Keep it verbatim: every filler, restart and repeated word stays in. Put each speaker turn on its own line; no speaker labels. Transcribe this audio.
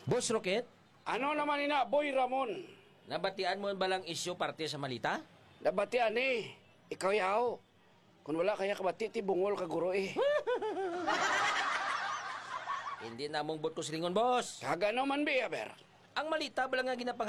Boss Rocket,
Ano naman ina, Boy Ramon?
nabatian mo ba lang isyu parte sa malita?
Nabatian eh. Ikaw yaw. Kung wala kaya kabati, ti bungol ka guro eh.
Hindi na mong bot ko silingon, boss.
Kaga naman, Beaver.
Ang malita ba lang nga ginapang